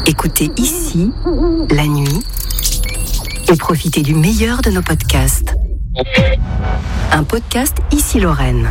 Écoutez ici, la nuit, et profitez du meilleur de nos podcasts. Un podcast Ici Lorraine.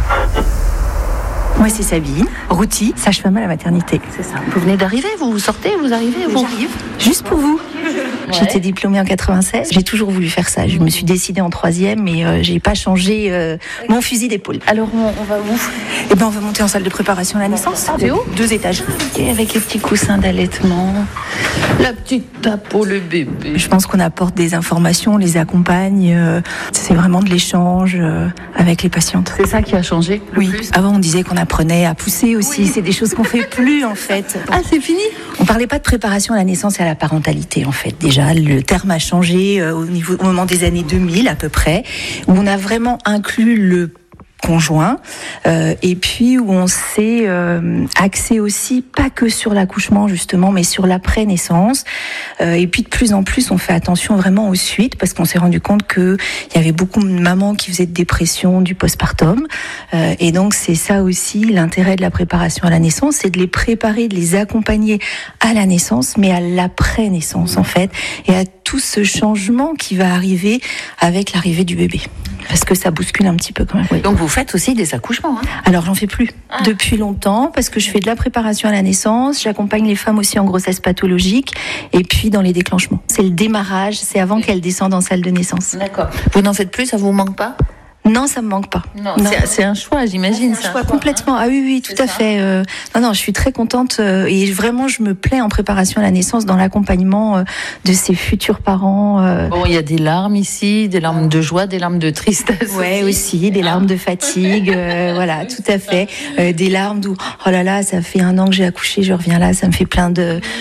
Moi, c'est Sabine, Routy, sage-femme à la maternité. C'est ça. Vous venez d'arriver, vous sortez, vous arrivez, vous... J'arrive, juste pour vous. Ouais. J'étais diplômée en 96. J'ai toujours voulu faire ça. Je me suis décidée en 3e, mais j'ai pas changé mon fusil d'épaule. Alors, on va où ? Eh ben, on va monter en salle de préparation à la naissance. C'est haut ? 2 étages. Et avec les petits coussins d'allaitement, la petite tape pour le bébé. Je pense qu'on apporte des informations, on les accompagne. C'est vraiment de l'échange avec les patientes. C'est ça qui a changé le plus. Avant, on disait qu'on apprenait à pousser aussi. Oui. C'est des choses qu'on fait plus, en fait. Ah, c'est fini ? On parlait pas de préparation à la naissance et à la parentalité, en fait. Déjà, le terme a changé au moment des années 2000, à peu près, où on a vraiment inclus le conjoint, et puis où on s'est axé aussi pas que sur l'accouchement justement, mais sur l'après-naissance, et puis de plus en plus on fait attention vraiment aux suites, parce qu'on s'est rendu compte que il y avait beaucoup de mamans qui faisaient de dépression du postpartum, et donc c'est ça aussi l'intérêt de la préparation à la naissance, c'est de les préparer, de les accompagner à la naissance, mais à l'après-naissance en fait, et à tout ce changement qui va arriver avec l'arrivée du bébé. Parce que ça bouscule un petit peu quand même. Oui. Donc vous faites aussi des accouchements, hein ? Alors j'en fais plus depuis longtemps, parce que je fais de la préparation à la naissance, j'accompagne les femmes aussi en grossesse pathologique, et puis dans les déclenchements. C'est le démarrage, c'est avant qu'elles descendent en salle de naissance. D'accord. Vous n'en faites plus, ça vous manque pas ? Non, ça me manque pas. Non. C'est un choix, j'imagine. C'est un choix complètement. Ah oui, tout à fait. Non, je suis très contente et vraiment, je me plais en préparation à la naissance, dans l'accompagnement de ces futurs parents. Bon, il y a des larmes ici, des larmes de joie, des larmes de tristesse. Ouais, aussi, des larmes de fatigue. Voilà, tout à fait. Des larmes d'où, oh là là, ça fait 1 an que j'ai accouché, je reviens là, ça me fait plein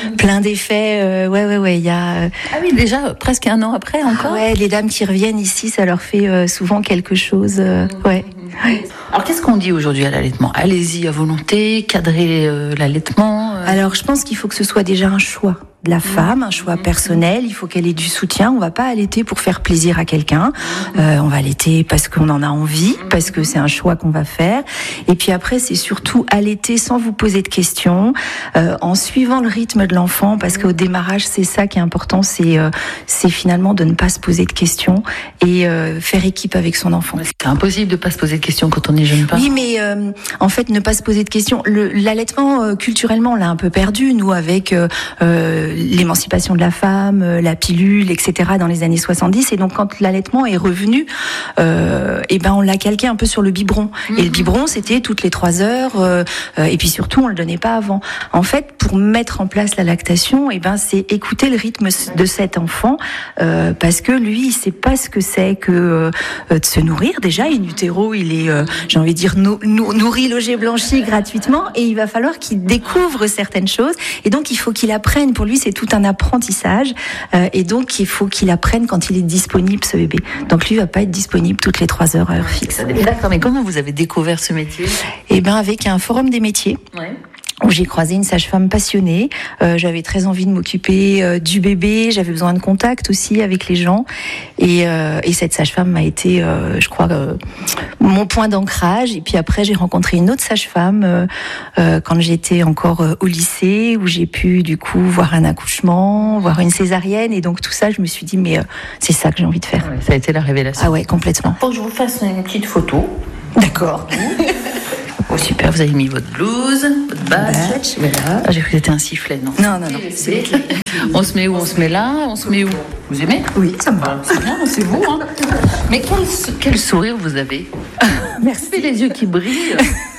d'effets. Ouais, il y a. Ah oui, déjà presque 1 an après encore. Ouais, les dames qui reviennent ici, ça leur fait souvent quelque chose. Ouais. Alors qu'est-ce qu'on dit aujourd'hui à l'allaitement ? Allez-y à volonté, cadrer l'allaitement. Alors je pense qu'il faut que ce soit déjà un choix de la femme, un choix personnel. Il faut qu'elle ait du soutien. On va pas allaiter pour faire plaisir à quelqu'un. On va allaiter parce qu'on en a envie, parce que c'est un choix qu'on va faire. Et puis après, c'est surtout allaiter sans vous poser de questions, en suivant le rythme de l'enfant, parce qu'au démarrage, c'est ça qui est important, c'est finalement de ne pas se poser de questions et faire équipe avec son enfant. C'est impossible de pas se poser de questions quand on est jeune parent. Oui, mais en fait, ne pas se poser de questions. L'allaitement, culturellement, on l'a un peu perdu, nous, avec l'émancipation de la femme, la pilule, etc. dans les années 70. Et donc, quand l'allaitement est revenu, on l'a calqué un peu sur le biberon. Et le biberon, c'était toutes les 3 heures. Et puis surtout, on le donnait pas avant. En fait, pour mettre en place la lactation, c'est écouter le rythme de cet enfant, parce que lui, il sait pas ce que c'est que de se nourrir. Déjà, in utero, il est, j'ai envie de dire, nourri, logé, blanchi gratuitement. Et il va falloir qu'il découvre certaines choses. Et donc, il faut qu'il apprenne. Pour lui, c'est tout un apprentissage, et donc il faut qu'il apprenne quand il est disponible, ce bébé. Donc lui va pas être disponible toutes les 3 heures à heure fixe. D'accord, mais comment vous avez découvert ce métier ? Avec un forum des métiers. Ouais. Où j'ai croisé une sage-femme passionnée. J'avais très envie de m'occuper du bébé. J'avais besoin de contact aussi avec les gens. Et cette sage-femme m'a été, je crois, mon point d'ancrage. Et puis après, j'ai rencontré une autre sage-femme quand j'étais encore au lycée, où j'ai pu du coup voir un accouchement, voir une césarienne. Et donc tout ça, je me suis dit, mais c'est ça que j'ai envie de faire. Ouais, ça a été la révélation. Ah ouais, complètement. Faut que je vous fasse une petite photo. D'accord. Oh super, vous avez mis votre blouse, votre badge. Voilà. Ah, j'ai cru que c'était un sifflet, non ? Non. On se met où ? On se met là ? On se met où ? Vous aimez ? Oui, ça me va. C'est bien, c'est beau, hein ? Mais quel sourire vous avez ? Merci. Les yeux qui brillent.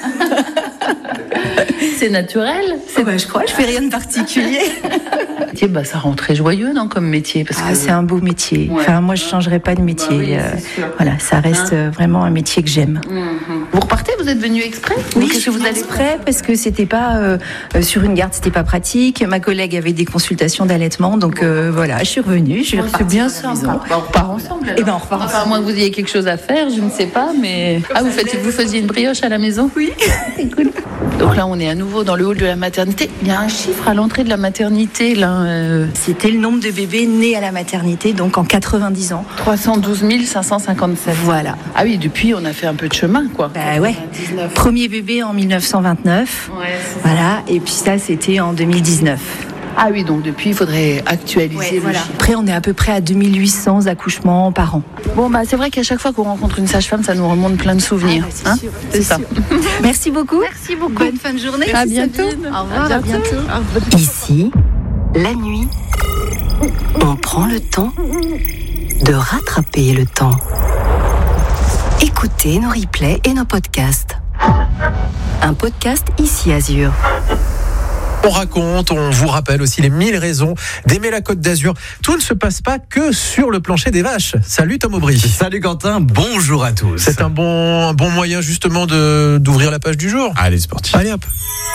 C'est naturel. Je crois, je fais rien de particulier. Ça rend très joyeux, non, comme métier, parce que... c'est un beau métier. Ouais. Enfin, moi, je changerais pas de métier. Voilà, ça reste vraiment un métier que j'aime. Vous repartez ? Vous êtes venu exprès ? Oui, qu'est-ce que vous allez exprès parce que c'était pas sur une garde, c'était pas pratique. Ma collègue avait des consultations d'allaitement, donc voilà, je suis revenue. Je vais repartir. C'est bien ça. On repart ensemble. Et on repart. Enfin, à moins que vous ayez quelque chose à faire, je ne sais pas, mais vous faisiez une brioche à la maison ? Oui. C'est cool. Donc là, on est à nouveau dans le hall de la maternité. Il y a un chiffre à l'entrée de la maternité, là. C'était le nombre de bébés nés à la maternité, donc en 90 ans. 312 557. Voilà. Ah oui, depuis, on a fait un peu de chemin, quoi. Ouais. Premier bébé en 1929. Ouais, voilà. Et puis ça, c'était en 2019. Ah oui, donc depuis, il faudrait actualiser le chiffre. Après, on est à peu près à 2800 accouchements par an. Bon, c'est vrai qu'à chaque fois qu'on rencontre une sage-femme, ça nous remonte plein de souvenirs. C'est ça. Merci beaucoup. Merci beaucoup. Bonne fin de journée. À bientôt. Au revoir, à bientôt. Ici, la nuit, on prend le temps de rattraper le temps. Écoutez nos replays et nos podcasts. Un podcast Ici Azur. On raconte, on vous rappelle aussi les 1000 raisons d'aimer la Côte d'Azur. Tout ne se passe pas que sur le plancher des vaches. Salut Tom Aubry. Salut Quentin, bonjour à tous. C'est un bon moyen justement d'ouvrir la page du jour. Allez, c'est parti. Allez hop.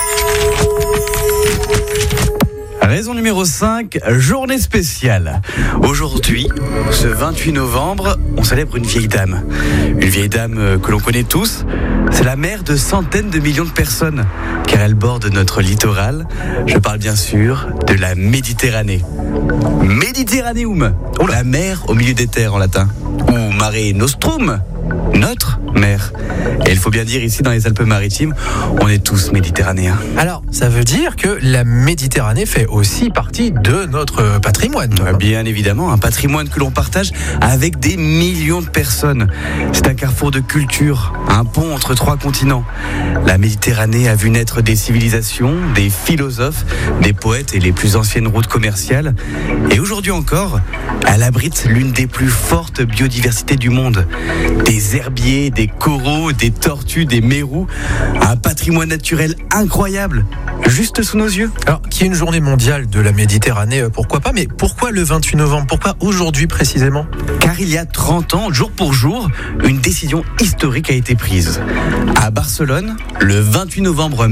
Raison numéro 5, journée spéciale. Aujourd'hui, ce 28 novembre, on célèbre une vieille dame. Une vieille dame que l'on connaît tous. C'est la mère de centaines de millions de personnes, car elle borde notre littoral. Je parle bien sûr de la Méditerranée. Mediterraneum, la mer au milieu des terres en latin. Ou Mare Nostrum, notre mer. Et il faut bien dire ici dans les Alpes-Maritimes, on est tous méditerranéens. Alors, ça veut dire que la Méditerranée fait aussi partie de notre patrimoine. Bien évidemment, un patrimoine que l'on partage avec des millions de personnes. C'est un carrefour de culture, un pont entre 3 continents. La Méditerranée a vu naître des civilisations, des philosophes, des poètes et les plus anciennes routes commerciales. Et aujourd'hui encore, elle abrite l'une des plus fortes biodiversités du monde. Des herbiers, des coraux, des tortues, des mérous. Un patrimoine naturel incroyable, juste sous nos yeux. Alors, qu'il y ait une journée mondiale de la Méditerranée, pourquoi pas, mais pourquoi le 28 novembre ? Pourquoi aujourd'hui précisément ? Car il y a 30 ans, jour pour jour, une décision historique a été prise. À Barcelone, le 28 novembre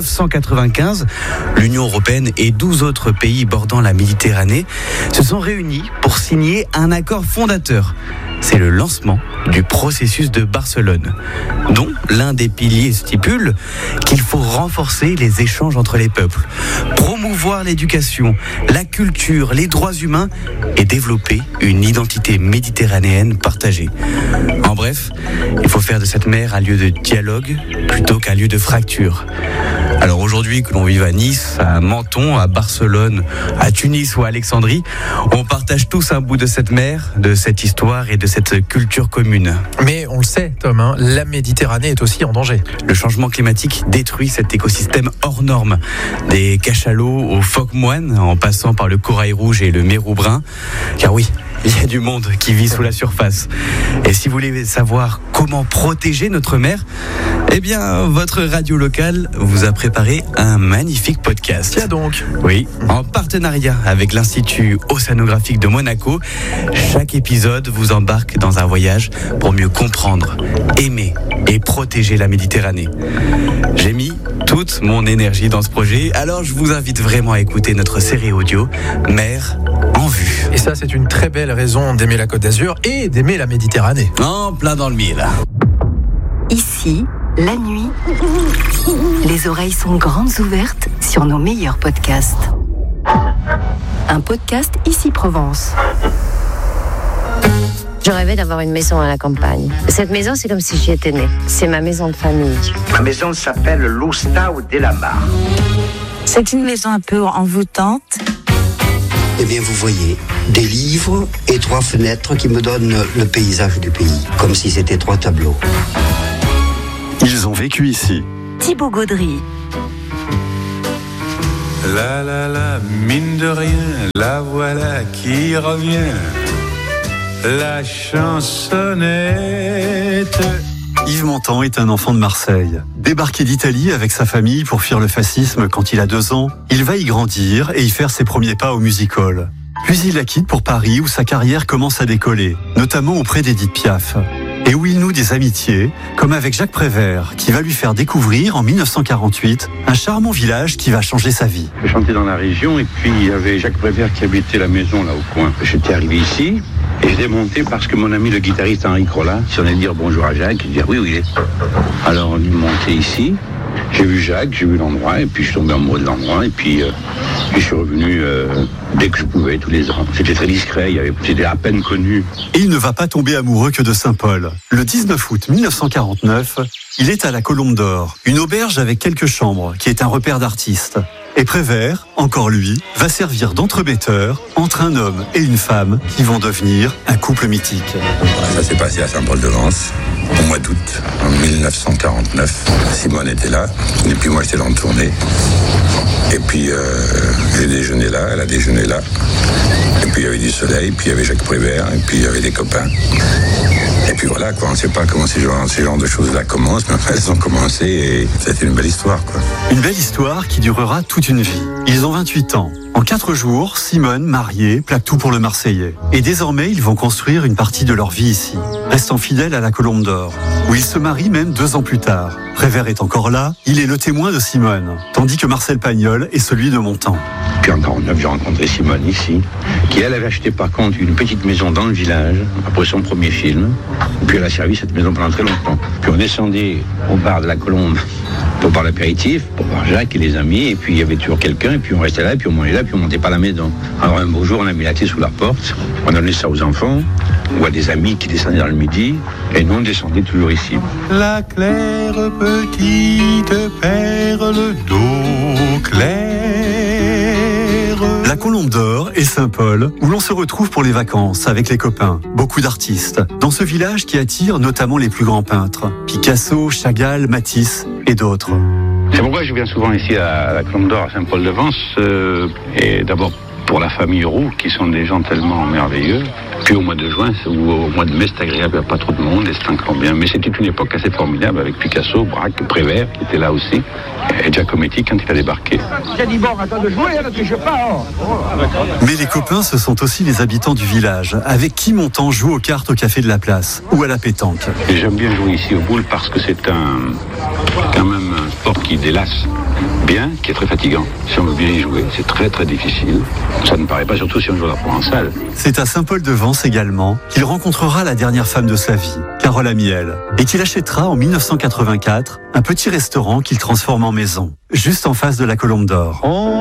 1995, l'Union européenne et 12 autres pays bordant la Méditerranée se sont réunis pour signer un accord fondateur. C'est le lancement du processus de Barcelone, dont l'un des piliers stipule qu'il faut renforcer les échanges entre les peuples, promouvoir l'éducation, la culture, les droits humains et développer une identité méditerranéenne partagée. En bref, il faut faire de cette mer un lieu de dialogue plutôt qu'un lieu de fracture. Alors aujourd'hui, que l'on vive à Nice, à Menton, à Barcelone, à Tunis ou à Alexandrie, on partage tous un bout de cette mer, de cette histoire et de cette culture commune. Mais on le sait, Tom, la Méditerranée est aussi en danger. Le changement climatique détruit cet écosystème hors norme. Des cachalots aux phoques moines, en passant par le corail rouge et le mérou brun. Car oui, il y a du monde qui vit sous la surface. Et si vous voulez savoir comment protéger notre mer, eh bien, votre radio locale vous a préparé un magnifique podcast. Tiens donc. Oui, en partenariat avec l'Institut océanographique de Monaco, chaque épisode vous embarque dans un voyage pour mieux comprendre, aimer et protéger la Méditerranée. J'ai mis toute mon énergie dans ce projet, alors je vous invite vraiment à écouter notre série audio Mer en vue. Et ça, c'est une très belle raison d'aimer la Côte d'Azur et d'aimer la Méditerranée. En plein dans le mille. Ici, la nuit, les oreilles sont grandes ouvertes sur nos meilleurs podcasts. Un podcast Ici Provence. Je rêvais d'avoir une maison à la campagne. Cette maison, c'est comme si j'y étais née. C'est ma maison de famille. Ma maison s'appelle l'Oustau de la Mar. C'est une maison un peu envoûtante. Eh bien, vous voyez, des livres et 3 fenêtres qui me donnent le paysage du pays, comme si c'était 3 tableaux. Ils ont vécu ici. Thibaut Gaudry. La, mine de rien, la voilà qui revient. La chansonnette. Yves Montand est un enfant de Marseille. Débarqué d'Italie avec sa famille pour fuir le fascisme quand il a 2 ans, il va y grandir et y faire ses premiers pas au music-hall. Puis il la quitte pour Paris où sa carrière commence à décoller, notamment auprès d'Edith Piaf. Et où il noue des amitiés, comme avec Jacques Prévert, qui va lui faire découvrir en 1948 un charmant village qui va changer sa vie. Je chantais dans la région et puis il y avait Jacques Prévert qui habitait la maison là au coin. J'étais arrivé ici et je l'ai monté parce que mon ami le guitariste Henri Crolla, si on allait dire bonjour à Jacques, il dit oui où il est. Alors on est monté ici, j'ai vu Jacques, j'ai vu l'endroit et puis je suis tombé amoureux de l'endroit et puis je suis revenu dès que je pouvais tous les ans. C'était très discret, c'était à peine connu. Et il ne va pas tomber amoureux que de Saint-Paul. Le 19 août 1949, Il est à la Colombe d'Or, une auberge avec quelques chambres, qui est un repère d'artistes. Et Prévert, encore lui, va servir d'entremetteur entre un homme et une femme qui vont devenir un couple mythique. Ça s'est passé à Saint-Paul-de-Vence, au mois d'août, en 1949. Simone était là, et puis moi j'étais dans le tournée. Et puis j'ai déjeuné là, elle a déjeuné là. Et puis il y avait du soleil, puis il y avait Jacques Prévert, et puis il y avait des copains. Et puis voilà, quoi, on ne sait pas comment ces genres de choses-là commencent, mais enfin, elles ont commencé et ça a été une belle histoire, quoi. Une belle histoire qui durera toute une vie. Ils ont 28 ans. En 4 jours, Simone, mariée, plaque tout pour le Marseillais. Et désormais, ils vont construire une partie de leur vie ici, restant fidèles à la Colombe d'Or, où ils se marient même 2 ans plus tard. Prévert est encore là, il est le témoin de Simone, tandis que Marcel Pagnol est celui de Montand. Puis en 49, j'ai rencontré Simone ici, qui elle avait acheté par contre une petite maison dans le village, après son premier film. Puis elle a servi cette maison pendant très longtemps. Puis on descendait au bar de la Colombe pour boire l'apéritif, pour voir Jacques et les amis, et puis il y avait toujours quelqu'un, et puis on restait là, et puis on mangeait là, puis on montait pas à la maison. Alors un beau jour, on a mis la thé sous la porte, on donnait ça aux enfants, ou à des amis qui descendaient dans le midi, et nous on descendait toujours ici. La claire petite perle d'eau claire. La Colombe d'Or et Saint-Paul, où l'on se retrouve pour les vacances avec les copains, beaucoup d'artistes, dans ce village qui attire notamment les plus grands peintres, Picasso, Chagall, Matisse et d'autres. C'est pourquoi je viens souvent ici à la Colombe d'Or, à Saint-Paul-de-Vence, et d'abord pour la famille Roux, qui sont des gens tellement merveilleux. Puis au mois de juin ou au mois de mai, c'est agréable, il n'y a pas trop de monde et c'est encore bien. Mais c'était une époque assez formidable avec Picasso, Braque, Prévert, qui était là aussi, et Giacometti quand il a débarqué. J'ai dit bon, attends de jouer, ne touche pas. Mais les copains, ce sont aussi les habitants du village, avec qui Montand joue aux cartes au Café de la Place ou à la pétanque. Et j'aime bien jouer ici au boule parce que c'est quand même un sport qui délasse bien, qui est très fatigant. Si on veut bien y jouer, c'est très très difficile. Ça ne paraît pas, surtout si on joue à la provençale. C'est à Saint-Paul-de-Vence également qu'il rencontrera la dernière femme de sa vie, Carole Amiel, et qu'il achètera en 1984 un petit restaurant qu'il transforme en maison, juste en face de la Colombe d'Or.